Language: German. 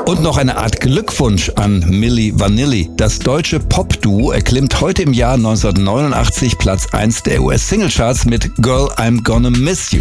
Und noch eine Art Glückwunsch an Milli Vanilli. Das deutsche Pop-Duo erklimmt heute im Jahr 1989 Platz 1 der US-Singlecharts mit Girl, I'm Gonna Miss You.